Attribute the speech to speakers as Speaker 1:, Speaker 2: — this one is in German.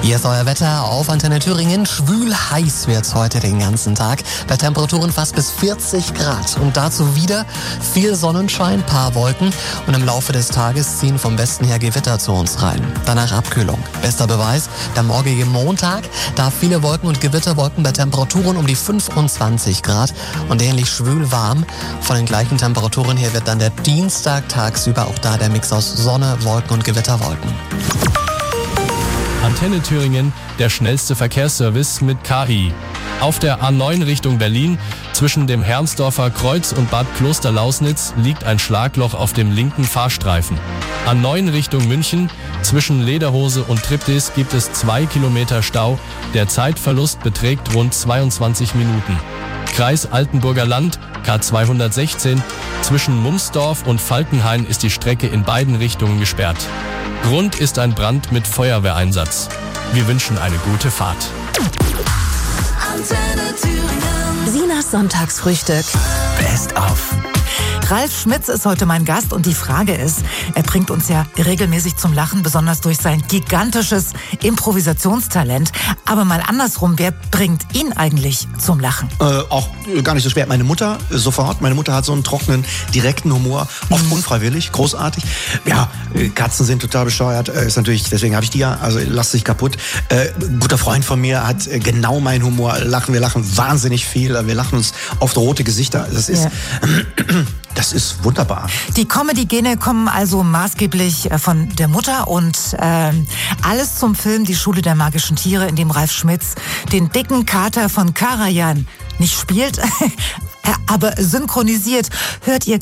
Speaker 1: Hier ist euer Wetter auf Antenne Thüringen. Schwül heiß wird's heute den ganzen Tag. Bei Temperaturen fast bis 40 Grad. Und dazu wieder viel Sonnenschein, paar Wolken. Und im Laufe des Tages ziehen vom Westen her Gewitter zu uns rein. Danach Abkühlung. Bester Beweis, der morgige Montag. Da viele Wolken und Gewitterwolken bei Temperaturen um die 25 Grad. Und ähnlich schwül warm. Von den gleichen Temperaturen her wird dann der Dienstag tagsüber auch da der Mix aus Sonne, Wolken und Gewitterwolken.
Speaker 2: Antenne Thüringen, der schnellste Verkehrsservice mit KI. Auf der A9 Richtung Berlin, zwischen dem Hermsdorfer Kreuz und Bad Klosterlausnitz, liegt ein Schlagloch auf dem linken Fahrstreifen. A9 Richtung München, zwischen Lederhose und Triptis gibt es 2 Kilometer Stau. Der Zeitverlust beträgt rund 22 Minuten. Kreis Altenburger Land, K216, zwischen Mumsdorf und Falkenhain ist die Strecke in beiden Richtungen gesperrt. Grund ist ein Brand mit Feuerwehreinsatz. Wir wünschen eine gute Fahrt.
Speaker 3: Antenne Thüringen.
Speaker 4: Sinas Sonntagsfrühstück.
Speaker 5: Best of.
Speaker 4: Ralf Schmitz ist heute mein Gast und die Frage ist, er bringt uns ja regelmäßig zum Lachen, besonders durch sein gigantisches Improvisationstalent. Aber mal andersrum, wer bringt ihn eigentlich zum Lachen?
Speaker 5: Auch gar nicht so schwer. Meine Mutter sofort. Meine Mutter hat so einen trockenen, direkten Humor, oft unfreiwillig, großartig. Ja, Katzen sind total bescheuert, ist natürlich, deswegen habe ich die ja, also lasst sich kaputt. Ein guter Freund von mir hat genau meinen Humor, wir lachen wahnsinnig viel, wir lachen uns auf rote Gesichter. Das ist wunderbar.
Speaker 4: Die Comedy-Gene kommen also maßgeblich von der Mutter und alles zum Film Die Schule der magischen Tiere, in dem Ralf Schmitz den dicken Kater von Karajan nicht spielt, aber synchronisiert. Hört ihr